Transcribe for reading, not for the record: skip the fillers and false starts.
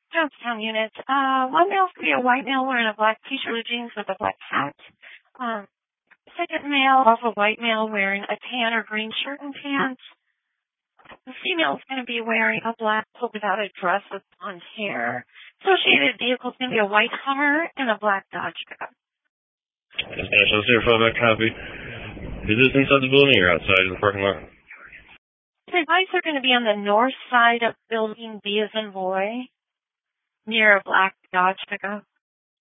Johnstown units. One male's going to be a white male wearing a black t-shirt with jeans with a black hat. Second male, also white male wearing a tan or green shirt and pants. The female's going to be wearing a black polka dotted dress with blonde hair. Associated vehicle's going to be a white Hummer and a black Dodge pickup. National Center phone back copy. Is this inside the building or outside in the parking lot? The lights are going to be on the north side of building B as in boy, near a black Dodge pickup.